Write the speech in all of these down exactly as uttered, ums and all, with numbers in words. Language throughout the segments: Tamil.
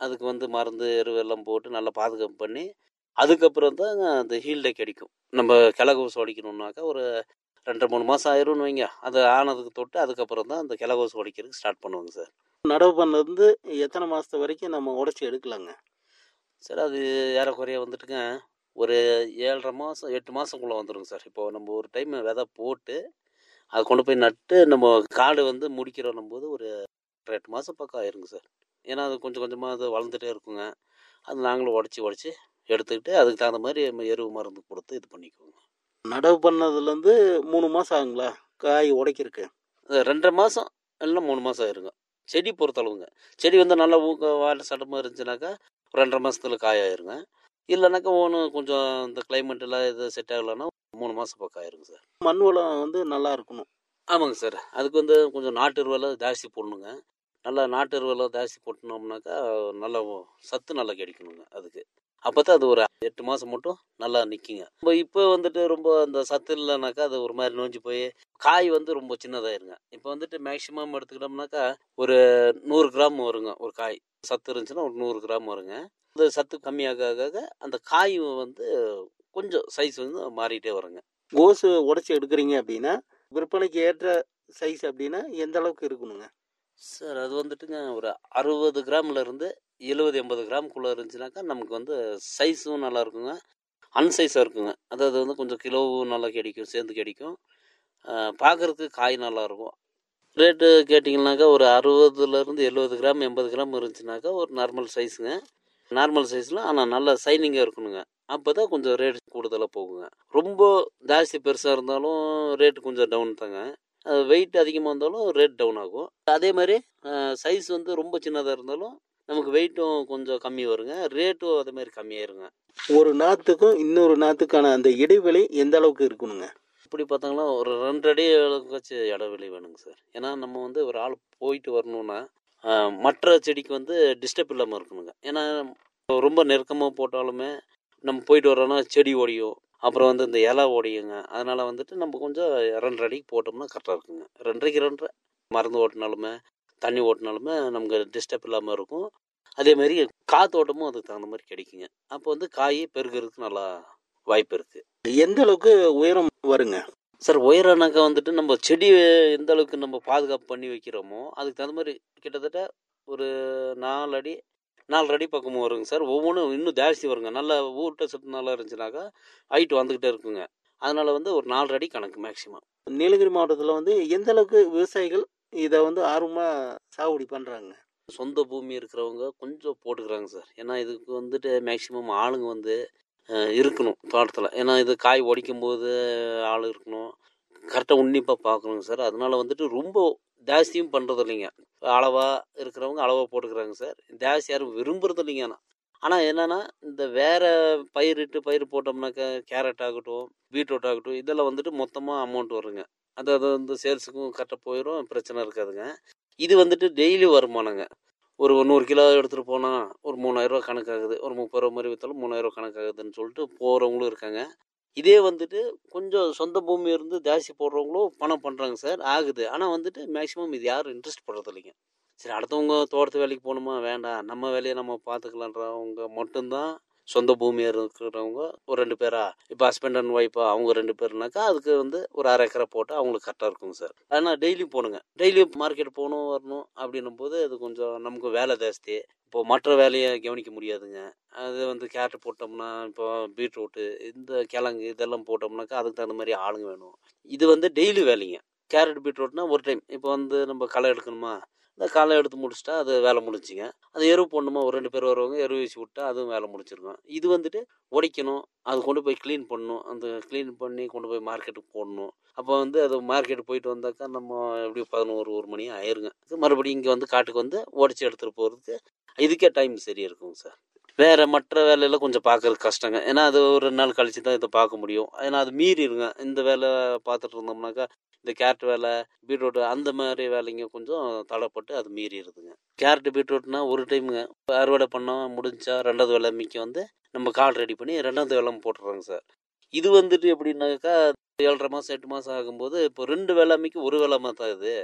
அதுக்கு வந்து மருந்து, எரு எல்லாம் போட்டு நல்லா பாதுகாப்பு பண்ணி, அதுக்கப்புறம் தான் அந்த ஹீல்டே கிடைக்கும். நம்ம கிழக்கோசு உடைக்கணும்னாக்கா ஒரு ரெண்டு, மூணு மாசம் ஆயிரும்னு வைங்க. அது ஆனதுக்கு தொட்டு அதுக்கப்புறம் தான் அந்த கிழக்கோசு உடைக்கிறதுக்கு ஸ்டார்ட் பண்ணுவோங்க சார். நடவு பண்ணதுலேருந்து எத்தனை மாதத்து வரைக்கும் நம்ம உடச்சி எடுக்கலாங்க? சார் அது ஏறக்குறைய வந்துட்டுங்க ஒரு ஏழரை மாதம் எட்டு மாதங்குள்ளே வந்துடுங்க சார். இப்போ நம்ம ஒரு டைம் விதை போட்டு அதை கொண்டு போய் நட்டு நம்ம காடு வந்து முடிக்கிறோம் போது ஒரு எட்டு மாதம் பக்கம் ஆயிருங்க சார். ஏன்னா அது கொஞ்சம் கொஞ்சமாக அது வளர்ந்துட்டே இருக்குங்க. அது நாங்களும் உடச்சி உடச்சி எடுத்துக்கிட்டு அதுக்கு தகுந்த மாதிரி நம்ம எரு மருந்து கொடுத்து இது பண்ணிக்குவோங்க. நடவு பண்ணதுலேருந்து மூணு மாதம் ஆகுங்களா காய் உடைக்கிறதுக்கு? ரெண்டரை மாதம் இல்லைன்னா மூணு மாதம் ஆயிருங்க. செடி பொறுத்தளவுங்க. செடி வந்து நல்லா ஊக்க வாட்டை சட்டமாக இருந்துச்சுனாக்கா ஒரு ரெண்டரை மாதத்துல காய் ஆயிருங்க. இல்லைனாக்கா ஒன்று கொஞ்சம் இந்த கிளைமேட்டெல்லாம் இது செட் ஆகலைன்னா மூணு மாதம் பக்கம் ஆயிருங்க சார். மண் வளம் வந்து நல்லா இருக்கணும். ஆமாங்க சார். அதுக்கு வந்து கொஞ்சம் நாட்டு எருவெல்லாம் ஜாஸ்தி போடணுங்க. நல்லா நாட்டு எருவெல்லாம் ஜாஸ்தி போட்டோம்னாக்கா நல்லா சத்து நல்லா கிடைக்கணுங்க அதுக்கு. அப்போ தான் அது ஒரு எட்டு மாதம் மட்டும் நல்லா நிற்குங்க. இப்போ இப்போ வந்துட்டு ரொம்ப அந்த சத்து இல்லைனாக்கா அது ஒரு மாதிரி நோஞ்சி போய் காய் வந்து ரொம்ப சின்னதாயிருங்க. இப்போ வந்துட்டு மேக்சிமம் எடுத்துக்கிட்டோம்னாக்கா ஒரு நூறு கிராம் வருங்க ஒரு காய். சத்து இருந்துச்சுன்னா ஒரு நூறு கிராம் வருங்க. அந்த சத்து கம்மியாக ஆக அந்த காய் வந்து கொஞ்சம் சைஸ் வந்து மாறிட்டே வருங்க. கோசு உடச்சி எடுக்கிறீங்க அப்படின்னா விற்பனைக்கு ஏற்ற சைஸ் அப்படின்னா எந்த அளவுக்கு இருக்கணுங்க சார்? அது வந்துட்டுங்க ஒரு அறுபது கிராம்ல இருந்து எழுபது எண்பது கிராமுக்குள்ளே இருந்துச்சுனாக்கா நமக்கு வந்து சைஸும் நல்லா இருக்குங்க, அன்சைஸாக இருக்குங்க. அதாவது வந்து கொஞ்சம் கிலோவும் நல்லா கிடைக்கும், சேர்ந்து கிடைக்கும், பார்க்குறதுக்கு காய் நல்லாயிருக்கும். ரேட்டு கேட்டிங்கனாக்கா ஒரு அறுபதுலேருந்து எழுபது கிராம் எண்பது கிராம் இருந்துச்சுனாக்கா ஒரு நார்மல் சைஸுங்க. நார்மல் சைஸில் ஆனால் நல்லா சைனிங்காக இருக்கணுங்க. அப்போ தான் கொஞ்சம் ரேட் கூடுதலாக போகுங்க. ரொம்ப ஜாஸ்தி பெருசாக இருந்தாலும் ரேட்டு கொஞ்சம் டவுன் தாங்க. வெயிட் அதிகமாக இருந்தாலும் ரேட் டவுன் ஆகும். அதே மாதிரி சைஸ் வந்து ரொம்ப சின்னதாக இருந்தாலும் நமக்கு வெயிட்டும் கொஞ்சம் கம்மி வருங்க, ரேட்டும் அதே மாதிரி கம்மியாயிருங்க. ஒரு நாற்றுக்கும் இன்னொரு நாற்றுக்கான அந்த இடைவெளி எந்த அளவுக்கு இருக்கணுங்க? இப்படி பார்த்தாங்கன்னா ஒரு ரெண்டு அடி அளவுக்கு இடைவெளி வேணுங்க சார். ஏன்னா நம்ம வந்து ஒரு ஆள் போயிட்டு வரணும்னா மற்ற செடிக்கு வந்து டிஸ்டர்ப் இல்லாமல் இருக்கணுங்க. ஏன்னா ரொம்ப நெருக்கமாக போட்டாலுமே நம்ம போயிட்டு வரோன்னா செடி ஓடியும், அப்புறம் வந்து இந்த இலை ஓடியுங்க. அதனால் வந்துட்டு நம்ம கொஞ்சம் ரெண்டரை அடிக்கு போட்டோம்னா கரெக்டாக இருக்குங்க. ரெண்டரைக்கு ரெண்டரை மருந்து ஓட்டினாலுமே தண்ணி ஓட்டினாலுமே நமக்கு டிஸ்டர்ப் இல்லாமல் இருக்கும். அதேமாரி காற்று ஓட்டமும் அதுக்கு தகுந்த மாதிரி கிடைக்குங்க. அப்போ வந்து காய் பெருகிறதுக்கு நல்லா வாய்ப்பு இருக்குது. எந்த அளவுக்கு உயரம் வருங்க சார்? உயரம்னாக்கா வந்துட்டு நம்ம செடி எந்த அளவுக்கு நம்ம பாதுகாப்பு பண்ணி வைக்கிறோமோ அதுக்கு தகுந்த மாதிரி கிட்டத்தட்ட ஒரு நாலு அடி நாலு அடி பக்கமும் வருங்க சார். ஒவ்வொன்றும் இன்னும் ஜாஸ்தி வருங்க. நல்லா ஊட்ட சத்து நல்லா இருந்துச்சுனாக்கா ஹைட் வந்துக்கிட்டே இருக்குங்க. அதனால் வந்து ஒரு நாலு அடி கணக்கு மேக்சிமம். நீலகிரி மாவட்டத்தில் வந்து எந்த அளவுக்கு விவசாயிகள் இதை வந்து ஆர்வமாக சாகுபடி பண்ணுறாங்க? சொந்த பூமி இருக்கிறவங்க கொஞ்சம் போட்டுக்கிறாங்க சார். ஏன்னா இதுக்கு வந்துட்டு மேக்சிமம் ஆளுங்க வந்து இருக்கணும் தோட்டத்தில். ஏன்னா இது காய் உடைக்கும் போது ஆள் இருக்கணும், கரெக்டாக உன்னிப்பாக பார்க்கணுங்க சார். அதனால வந்துட்டு ரொம்ப ஜாஸ்தியும் பண்ணுறது இல்லைங்க. அளவாக இருக்கிறவங்க அளவாக போட்டுக்கிறாங்க சார். ஜாஸ்தி யாரும் விரும்புறது இல்லைங்க. ஆனால் ஆனால் என்னென்னா இந்த வேறு பயிரிட்டு பயிர் போட்டோம்னாக்கா கேரட் ஆகட்டும், பீட்ரூட் ஆகட்டும், இதெல்லாம் வந்துட்டு மொத்தமாக அமௌண்ட் வருங்க. அது அது வந்து சேல்ஸுக்கும் கரெக்டாக போயிடும், பிரச்சனை இருக்காதுங்க. இது வந்துட்டு டெய்லி வருமானங்க. ஒரு நூறு கிலோ எடுத்துகிட்டு போனால் ஒரு மூணாயிரரூவா கணக்காகுது, ஒரு முப்பது ரூபா மாதிரி விற்றாலும் மூணாயிரரூவா கணக்காகுதுன்னு சொல்லிட்டு போகிறவங்களும் இருக்காங்க. இதே வந்துட்டு கொஞ்சம் சொந்த பூமி இருந்து ஜாஸ்தி போடுறவங்களும் பணம் பண்ணுறாங்க சார், ஆகுது. ஆனால் வந்துட்டு மேக்ஸிமம் இது யாரும் இன்ட்ரெஸ்ட் பண்ணுறது இல்லைங்க. சரி, அடுத்தவங்க தோட்டத்து வேலைக்கு போகணுமா, வேண்டாம் நம்ம வேலையை நம்ம பார்த்துக்கலான்றவங்க மட்டும்தான் சொந்த பூமியாக இருக்கிறவங்க ஒரு ரெண்டு பேரா, இப்போ ஹஸ்பண்ட் அண்ட் ஒய்ஃபா அவங்க ரெண்டு பேருனாக்கா அதுக்கு வந்து ஒரு அரை ஏக்கரை போட்டு அவங்களுக்கு கரெக்டாக இருக்குங்க சார். ஆனால் டெய்லியும் போகணுங்க, டெய்லியும் மார்க்கெட் போகணும் வரணும் அப்படின்னும் போது அது கொஞ்சம் நமக்கு வேலை ஜாஸ்தி. இப்போது மற்ற வேலையை கவனிக்க முடியாதுங்க. அது வந்து கேரட் போட்டோம்னா இப்போ பீட்ரூட்டு இந்த கிழங்கு இதெல்லாம் போட்டோம்னாக்கா அதுக்கு தகுந்த மாதிரி ஆளுங்க வேணும். இது வந்து டெய்லி வேலைங்க. கேரட் பீட்ரூட்னா ஒரு டைம் இப்போ வந்து நம்ம களை எடுக்கணுமா, இந்த களை எடுத்து முடிச்சிட்டா அது வேலை முடிஞ்சிங்க. அது எரு போடணுமா, ஒரு ரெண்டு பேர் வருவாங்க, எரு வீசி விட்டா அதுவும் வேலை முடிச்சிருக்கும். இது வந்துட்டு உடைக்கணும், அது கொண்டு போய் க்ளீன் பண்ணணும், அந்த க்ளீன் பண்ணி கொண்டு போய் மார்க்கெட்டுக்கு போடணும். அப்போ வந்து அது மார்க்கெட்டு போயிட்டு வந்தாக்கா நம்ம எப்படியும் பதினோரு ஒரு மணி ஆயிருங்க. மறுபடியும் இங்கே வந்து காட்டுக்கு வந்து உடச்சி எடுத்துகிட்டு போகிறதுக்கு இதுக்கே டைம் சரியாக இருக்குங்க சார். வேறு மற்ற வேலையெல்லாம் கொஞ்சம் பார்க்குறது கஷ்டங்க. ஏன்னா அது ஒரு ரெண்டு நாள் கழிச்சு தான் இதை பார்க்க முடியும். ஏன்னா அது மீறிடுங்க. இந்த வேலை பார்த்துட்டு இருந்தோம்னாக்கா இந்த கேரட் வேலை, பீட்ரூட் அந்த மாதிரி வேலைங்க கொஞ்சம் தடைப்பட்டு அது மீறிடுதுங்க. கேரட் பீட்ரூட்னா ஒரு டைமுங்க அறுவடை பண்ணால் முடிஞ்சா ரெண்டாவது வேலைமைக்கு வந்து நம்ம கால் ரெடி பண்ணி ரெண்டாவது வேலை போட்டுடுறாங்க சார். இது வந்துட்டு எப்படின்னாக்கா ஏழரை மாதம் எட்டு மாதம் ஆகும்போது இப்போ ரெண்டு வேலைமைக்கு ஒரு வேலைமா தான் இது.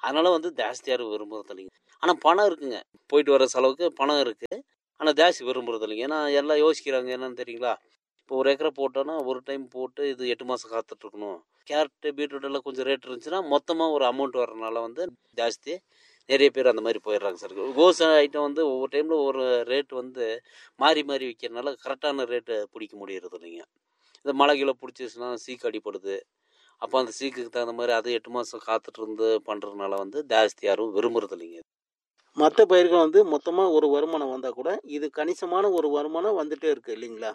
அதனால வந்து ஜாஸ்தி யாரும் விரும்புறது இல்லைங்க. ஆனால் பணம் இருக்குங்க, போயிட்டு வர செலவுக்கு பணம் இருக்குது. ஆனால் ஜாஸ்தி விரும்புறது இல்லைங்க. ஏன்னா எல்லாம் யோசிக்கிறாங்க என்னன்னு தெரியுங்களா? இப்போ ஒரு ஏக்கரை போட்டோன்னா ஒரு டைம் போட்டு இது எட்டு மாதம் காத்துட்ருக்கணும். கேரட்டு பீட்ரூட் எல்லாம் கொஞ்சம் ரேட் இருந்துச்சுன்னா மொத்தமாக ஒரு அமௌண்ட் வரனால வந்து ஜாஸ்தி நிறைய பேர் அந்த மாதிரி போயிடுறாங்க சார். கோஸ் ஐட்டம் வந்து ஒவ்வொரு டைமில் ஒரு ரேட் வந்து மாறி மாறி விற்கிறனால கரெக்டான ரேட்டு பிடிக்க முடியறது இல்லைங்க. இந்த மழை கீழே பிடிச்சிச்சுன்னா சீக்கு அடிப்படுது. அப்போ அந்த சீக்குக்கு தகுந்த மாதிரி அது எட்டு மாதம் காத்துட்டு இருந்து பண்ணுறதுனால வந்து ஜாஸ்தி யாரும் விரும்புறது இல்லைங்க. மற்ற பயிர்கள் வந்து மொத்தமாக ஒரு வருமானம் வந்தால் கூட இது கணிசமான ஒரு வருமானம் வந்துட்டே இருக்கு இல்லைங்களா?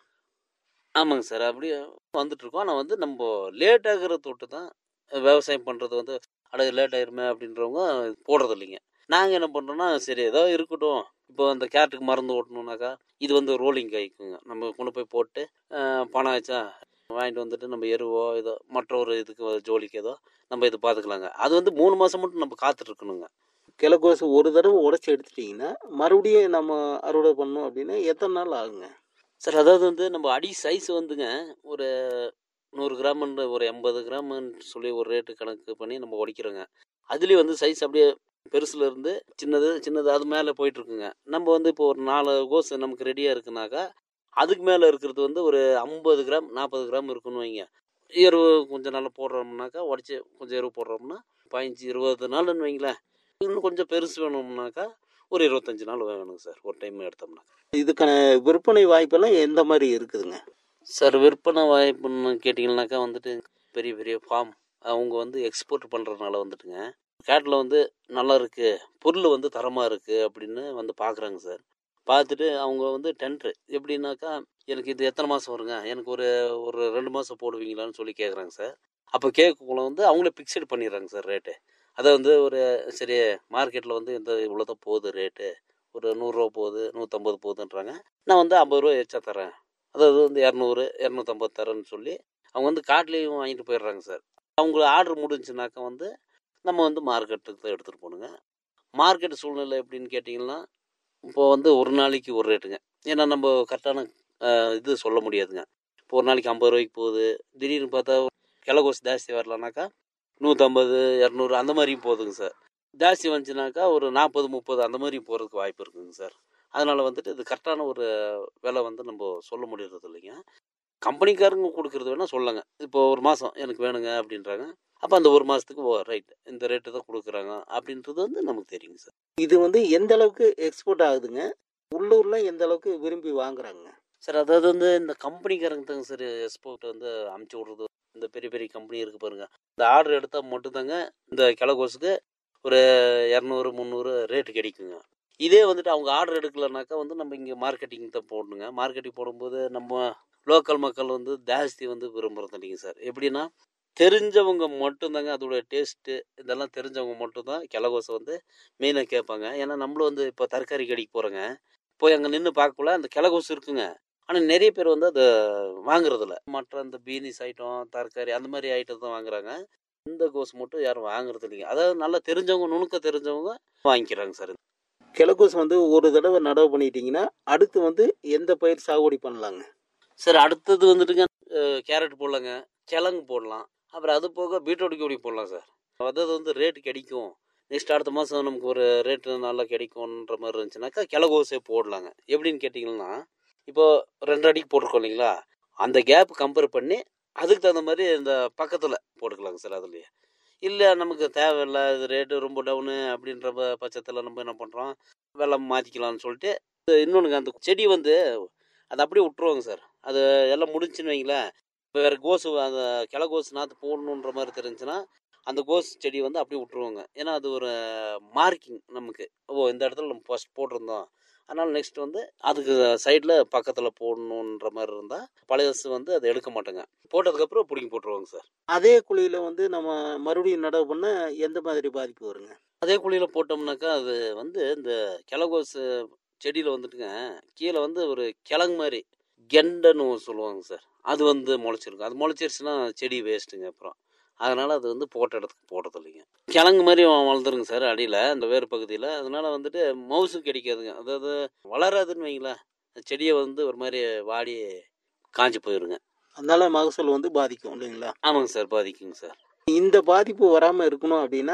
ஆமாங்க சார், அப்படியே வந்துட்டு இருக்கோம். ஆனால் வந்து நம்ம லேட் ஆகிற தொட்டு தான் விவசாயம் பண்ணுறது வந்து அட லேட் ஆயிருமே அப்படின்றவங்க போடுறது இல்லைங்க. நாங்கள் என்ன பண்ணுறோன்னா சரி ஏதோ இருக்கட்டும். இப்போ அந்த கேரட்டுக்கு மருந்து ஓட்டணுன்னாக்கா இது வந்து ரோலிங் காய்க்குங்க. நம்ம கொண்டு போய் போட்டு அஹ், பணம் ஆச்சா வாங்கிட்டு வந்துட்டு நம்ம எருவோ ஏதோ மற்ற ஒரு இதுக்கு ஜோலிக்கு ஏதோ நம்ம இது பார்த்துக்கலாங்க. அது வந்து மூணு மாதம் மட்டும் நம்ம காத்துட்டு இருக்கணுங்க. கிழக்கோசு ஒரு தடவை உடச்சி எடுத்துட்டிங்கன்னா மறுபடியும் நம்ம அறுவடை பண்ணோம் அப்படின்னா எத்தனை நாள் ஆகுங்க? சார் அதாவது வந்து நம்ம அடி சைஸ் வந்துங்க ஒரு நூறு கிராம்ன்ற ஒரு எண்பது கிராம்னு சொல்லி ஒரு ரேட்டு கணக்கு பண்ணி நம்ம உடைக்கிறோங்க. அதுலேயும் வந்து சைஸ் அப்படியே பெருசுல இருந்து சின்னது சின்னது அது மேலே போயிட்டு இருக்குங்க. நம்ம வந்து இப்போ ஒரு நாலு கோஸ் நமக்கு ரெடியாக இருக்குனாக்கா அதுக்கு மேலே இருக்கிறது வந்து ஒரு ஐம்பது கிராம் நாற்பது கிராம் இருக்குன்னு வைங்க. எருவு கொஞ்சம் நல்லா போடுறோம்னாக்கா உடச்சி கொஞ்சம் எருவு போடுறோம்னா பதினஞ்சு இருபது நாள்னு வைங்களேன். இன்னும் கொஞ்சம் பெருசு வேணும்னாக்கா ஒரு இருபத்தஞ்சி நாள் வேணுங்க சார் ஒரு டைம் எடுத்தோம்னா. இதுக்கான விற்பனை வாய்ப்பெல்லாம் எந்த மாதிரி இருக்குதுங்க? சார் விற்பனை வாய்ப்புன்னு கேட்டிங்கன்னாக்கா வந்துட்டு பெரிய பெரிய ஃபார்ம் அவங்க வந்து எக்ஸ்போர்ட் பண்ணுறதுனால வந்துட்டுங்க கேட்டில் வந்து நல்லா இருக்குது, பொருள் வந்து தரமாக இருக்குது அப்படின்னு வந்து பார்க்குறாங்க சார். பார்த்துட்டு அவங்க வந்து டென்ட்ரு எப்படின்னாக்கா எனக்கு இது எத்தனை மாதம் வருங்க, எனக்கு ஒரு ஒரு ரெண்டு மாதம் போடுவீங்களான்னு சொல்லி கேட்குறாங்க சார். அப்போ கேட்கக்குள்ள வந்து அவங்களே ஃபிக்ஸட் பண்ணிடுறாங்க சார் ரேட்டு. அதை வந்து ஒரு சரி மார்க்கெட்டில் வந்து இந்த இவ்வளோ தான் போகுது ரேட்டு, ஒரு நூறுரூவா போகுது நூற்றம்பது போகுதுன்றாங்க. நான் வந்து ஐம்பது ரூபா எச்சா தரேன், அதாவது வந்து இரநூறு இரநூத்தம்பது தரேன்னு சொல்லி அவங்க வந்து கார்ட்லேயும் வாங்கிட்டு போயிடுறாங்க சார். அவங்க ஆர்டர் முடிஞ்சுனாக்கா வந்து நம்ம வந்து மார்க்கெட்டுக்கு தான் எடுத்துகிட்டு போகணுங்க. மார்க்கெட் சூழ்நிலை எப்படின்னு கேட்டிங்கன்னா இப்போ வந்து ஒரு நாளைக்கு ஒரு ரேட்டுங்க. ஏன்னா நம்ம கரெக்டான இது சொல்ல முடியாதுங்க. இப்போ ஒரு நாளைக்கு ஐம்பது ரூபாய்க்கு போகுது, திடீர்னு பார்த்தா கிழக்கோசு ஜாஸ்தி வரலான்னாக்கா நூற்றம்பது இரநூறு அந்த மாதிரியும் போகுதுங்க சார். ஜாஸ்தி வந்துச்சுனாக்கா ஒரு நாற்பது முப்பது அந்த மாதிரி போகிறதுக்கு வாய்ப்பு இருக்குங்க சார். அதனால் வந்துட்டு இது கரெக்டான ஒரு விலை வந்து நம்ம சொல்ல முடியறது இல்லைங்க. கம்பெனிக்காரங்க கொடுக்குறது வேணால் சொல்லுங்க. இப்போ ஒரு மாதம் எனக்கு வேணுங்க அப்படின்றாங்க. அப்போ அந்த ஒரு மாதத்துக்கு ஓ ரைட் இந்த ரேட்டு தான் கொடுக்குறாங்க அப்படின்றது வந்து நமக்கு தெரியுங்க சார். இது வந்து எந்த அளவுக்கு எக்ஸ்போர்ட் ஆகுதுங்க? உள்ளூரில் எந்த அளவுக்கு விரும்பி வாங்குறாங்க? சார் அதாவது வந்து இந்த கம்பெனிக்காரங்க தாங்க சார் எக்ஸ்போர்ட் வந்து அமுச்சு விட்றது. இந்த பெரிய பெரிய கம்பெனி இருக்குது பாருங்க, இந்த ஆர்டர் எடுத்தால் மட்டும்தாங்க இந்த கிழக்கோசுக்கு ஒரு இரநூறு முந்நூறு ரேட்டு கிடைக்குங்க. இதே வந்துட்டு அவங்க ஆர்டர் எடுக்கலைனாக்கா வந்து நம்ம இங்கே மார்க்கெட்டிங் தான் போடணுங்க. மார்க்கெட்டிங் போடும்போது நம்ம லோக்கல் மக்கள் வந்து ஜாஸ்தி வந்து விரும்புகிறது இல்லைங்க சார். எப்படின்னா தெரிஞ்சவங்க மட்டும்தாங்க அதோட டேஸ்ட்டு இதெல்லாம் தெரிஞ்சவங்க மட்டும்தான் கிழக்கோசை வந்து மெயினாக கேட்பாங்க. ஏன்னா நம்மளும் வந்து இப்போ தரக்காரி கடைக்கு போகிறோங்க, போய் அங்கே நின்று பார்க்கக்குள்ள அந்த கிழக்கோசு இருக்குங்க. ஆனால் நிறைய பேர் வந்து அதை வாங்குறதில்ல. மற்ற இந்த பீனிஸ் ஐட்டம் தரக்காரி அந்த மாதிரி ஐட்டம் தான் வாங்குறாங்க. இந்த கோஸ் மட்டும் யாரும் வாங்குறது இல்லைங்க. அதாவது நல்லா தெரிஞ்சவங்க நுணுக்க தெரிஞ்சவங்க வாங்கிக்கிறாங்க சார். கிழக்கோசு வந்து ஒரு தடவை நடவு பண்ணிட்டீங்கன்னா அடுத்து வந்து எந்த பயிர் சாகுபடி பண்ணலாங்க? சார் அடுத்தது வந்துட்டுங்க கேரட் போடலாங்க, கிழங்கு போடலாம், அப்புறம் அது போக பீட்ரூட் கொடி போடலாம் சார். அதாவது வந்து ரேட்டு கிடைக்கும், நெக்ஸ்ட் அடுத்த மாதம் நமக்கு ஒரு ரேட்டு நல்லா கிடைக்கும்ன்ற மாதிரி இருந்துச்சுனாக்கா கிழக்கோசே போடலாங்க. எப்படின்னு கேட்டிங்கன்னா இப்போ ரெண்டு அடிக்கு போட்டிருக்கோம் இல்லைங்களா, அந்த கேப் கம்பேர் பண்ணி அதுக்கு தகுந்த மாதிரி இந்த பக்கத்தில் போட்டுக்கலாங்க சார். அதுலேயே இல்லை நமக்கு தேவையில்லை இது ரேட்டு ரொம்ப டவுனு அப்படின்ற ப பட்சத்தில் நம்ம என்ன பண்ணுறோம் வெள்ளம் மாற்றிக்கலாம்னு சொல்லிட்டு இன்னொன்றுங்க அந்த செடி வந்து அதை அப்படியே விட்ருவாங்க சார். அது எல்லாம் முடிஞ்சுன்னு வைங்களேன், இப்போ வேறு கோஸு அந்த கிழக்கோசு நாற்று போடணுன்ற மாதிரி தெரிஞ்சுன்னா அந்த கோஸ் செடி வந்து அப்படியே விட்ருவாங்க. ஏன்னா அது ஒரு மார்க்கிங் நமக்கு, ஓ இந்த இடத்துல நம்ம ஃபஸ்ட் போட்டிருந்தோம், அதனால் நெக்ஸ்ட் வந்து அதுக்கு சைடில் பக்கத்தில் போடணுன்ற மாதிரி இருந்தால் பழையசு வந்து அதை எடுக்க மாட்டேங்க, போட்டதுக்கப்புறம் பிடிங்கி போட்டுருவாங்க சார். அதே குழியில் வந்து நம்ம மறுபடியும் நடவு பண்ண எந்த மாதிரி பாதிப்பு வருங்க? அதே குழியில் போட்டோம்னாக்கா அது வந்து இந்த கிழக்கோசு செடியில் வந்துட்டுங்க கீழே வந்து ஒரு கிழங்கு மாதிரி கெண்டன்னு சொல்லுவாங்க சார், அது வந்து முளைச்சிருக்கும். அது முளைச்சிருச்சுன்னா செடி வேஸ்ட்டுங்க. அப்புறம் அதனால் அது வந்து போட்ட இடத்துக்கு போடுறது இல்லைங்க. கிழங்கு மாதிரி வளர்ந்துருங்க சார் அடியில் அந்த வேறு பகுதியில். அதனால் வந்துட்டு மவுசும் கிடைக்காதுங்க, அதாவது வளராதுன்னு வைங்களேன், செடியை வந்து ஒரு மாதிரி வாடி காஞ்சி போயிருங்க. அதனால மகசூல் வந்து பாதிக்கும் இல்லைங்களா? ஆமாங்க சார், பாதிக்குங்க சார். இந்த பாதிப்பு வராமல் இருக்கணும் அப்படின்னா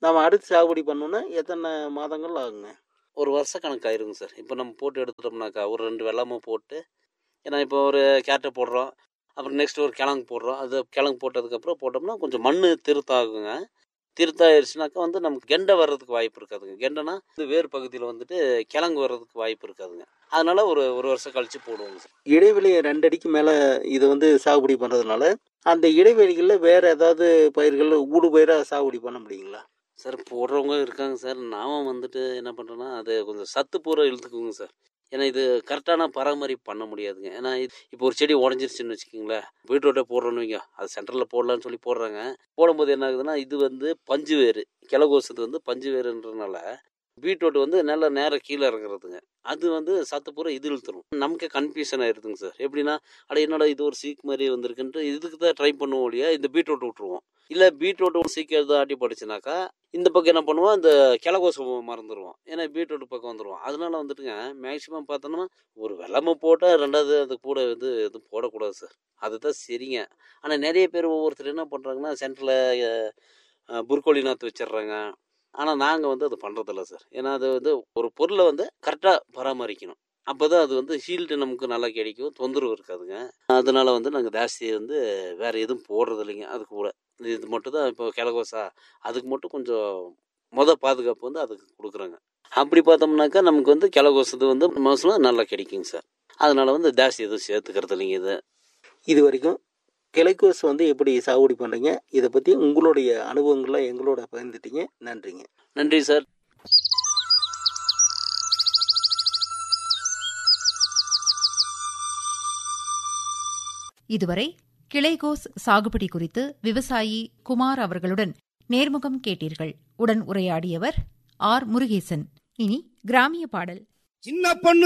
நம்ம அடுத்து சாகுபடி பண்ணணும்னா எத்தனை மாதங்கள் ஆகுங்க? ஒரு வருஷ கணக்கு ஆயிருங்க சார். இப்போ நம்ம போட்டு எடுத்துட்டோம்னாக்கா ஒரு ரெண்டு வெள்ளாமை போட்டு, ஏன்னா இப்போ ஒரு கேரட்டை போடுறோம், அப்புறம் நெக்ஸ்ட் ஒரு கிழங்கு போடுறோம். அது கிழங்கு போட்டதுக்கப்புறம் போட்டோம்னா கொஞ்சம் மண் திருத்தாகுங்க. திருத்தாயிருச்சுனாக்கா வந்து நமக்கு கெண்டை வர்றதுக்கு வாய்ப்பு இருக்காதுங்க. கெண்டைனா இது வேறு பகுதியில் வந்துட்டு கிழங்கு வர்றதுக்கு வாய்ப்பு இருக்காதுங்க. அதனால ஒரு ஒரு வருஷம் கழிச்சு போடுவோங்க சார். இடைவெளி ரெண்டு அடிக்கு மேலே இது வந்து சாகுபடி பண்ணுறதுனால அந்த இடைவெளிகளில் வேறு ஏதாவது பயிர்கள் ஊடு பயிராக சாகுபடி பண்ண முடியுங்களா? சார் போடுறவங்க இருக்காங்க சார். நாம வந்துட்டு என்ன பண்ணுறோன்னா அது கொஞ்சம் சத்து பூரா இழுத்துக்குங்க சார். ஏன்னா இது கரெக்டான பராமரிப்பு பண்ண முடியாதுங்க. ஏன்னா இப்போ ஒரு செடி உடஞ்சிருச்சுன்னு வச்சுக்கிங்களேன், பீட்ரூட்டை போடுறோன்னு வைங்க, அது சென்டரில் போடலான்னு சொல்லி போடுறாங்க. போடும்போது என்ன ஆகுதுன்னா இது வந்து பஞ்சு வேறு, கிழகோசது வந்து பஞ்சு வேறுன்றதுனால பீட்ரூட் வந்து நல்ல நேரம் கீழே இறங்குறதுங்க. அது வந்து சத்து பூரா இது இழுத்துரும். நமக்கே கன்ஃபியூஷன் ஆயிருதுங்க சார். எப்படின்னா அட என்னடா இது ஒரு சீக் மாதிரி வந்திருக்குன்ட்டு இதுக்கு தான் ட்ரை பண்ணுவோம் இல்லையா, இந்த பீட்ரூட் விட்டுருவோம். இல்லை பீட்ரூட் ஒரு சீக்கு எதாவது ஆட்டி போட்டுச்சுனாக்கா இந்த பக்கம் என்ன பண்ணுவோம், இந்த கிழகோசம் மறந்துடுவோம். ஏன்னா பீட்ரூட் பக்கம் வந்துடுவோம். அதனால வந்துட்டுங்க மேக்ஸிமம் பார்த்தோம்னா ஒரு வெள்ளாமை போட்டால் ரெண்டாவது அது கூட வந்து எதுவும் போடக்கூடாது சார். அதுதான் சரிங்க. ஆனால் நிறைய பேர் ஒவ்வொருத்தர் என்ன பண்ணுறாங்கன்னா சென்டரில் புர்கோலி நாற்று வச்சிடுறாங்க. ஆனால் நாங்கள் வந்து அது பண்ணுறதில்ல சார். ஏன்னா அது வந்து ஒரு பொருளை வந்து கரெக்டாக பராமரிக்கணும். அப்போ தான் அது வந்து ஹீல்டு நமக்கு நல்லா கிடைக்கும், தொந்தரவு இருக்காதுங்க. அதனால வந்து நாங்கள் ஜாஸ்தி வந்து வேறு எதுவும் போடுறது இல்லைங்க. அது கூட இது மட்டும் தான். இப்போ கிழகோசா அதுக்கு மட்டும் கொஞ்சம் மொதல் பாதுகாப்பு வந்து அதுக்கு கொடுக்குறாங்க. அப்படி பார்த்தோம்னாக்கா நமக்கு வந்து கிழகோசது வந்து மோசமாக நல்லா கிடைக்குங்க சார். அதனால வந்து ஜாஸ்தி எதுவும் சேர்த்துக்கிறது இல்லைங்க. இது இது வரைக்கும் கிளைக்கோஸ் வந்து எப்படி சாகுபடி பண்ணுறீங்க, இதை பற்றி உங்களுடைய அனுபவங்களை எங்களோட பகிர்ந்துட்டீங்க. நன்றிங்க. நன்றி சார். இதுவரை கிளைகோஸ் சாகுபடி குறித்து விவசாயி குமார் அவர்களுடன் நேர்முகம் கேட்டீர்கள். உடன் உரையாடியவர் ஆர் முருகேசன். இனி கிராமிய பாடல். சின்ன பொண்ணு